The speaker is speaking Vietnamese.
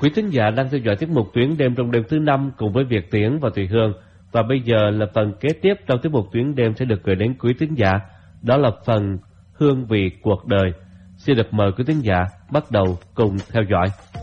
Quý thính giả đang theo dõi tiết mục Tuyến đêm trong đêm thứ 5 cùng với Việt Tiến và Thùy Hương. Và bây giờ là phần kế tiếp trong tiết mục Tuyến đêm sẽ được gửi đến quý thính giả. Đó là phần Hương vị cuộc đời. Xin được mời quý thính giả bắt đầu cùng theo dõi.